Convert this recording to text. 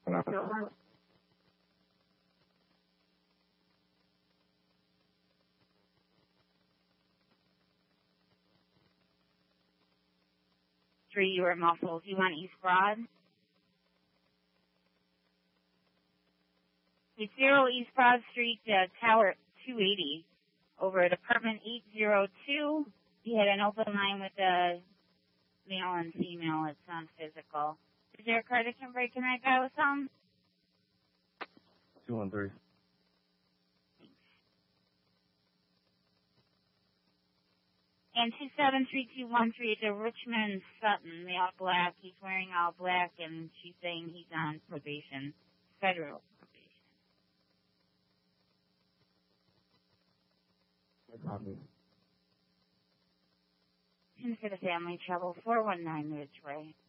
Three, you were muffled. You want East Broad? 0 East Broad Street, Tower 280, over at apartment 802. You had an open line with the male and female. It's non-physical. Is there a car that can break in that guy with some? 213. And 273213 is a Richmond Sutton, the all black. He's wearing all black, and she's saying he's on probation, federal probation. And for the family trouble, 419 Ridgeway.